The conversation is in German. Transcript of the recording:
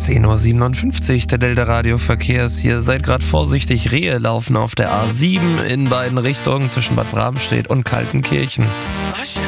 10:57 Uhr, der Delta Radio Verkehrs hier. Seid gerade vorsichtig, Rehe laufen auf der A7 in beiden Richtungen zwischen Bad Bramstedt und Kaltenkirchen.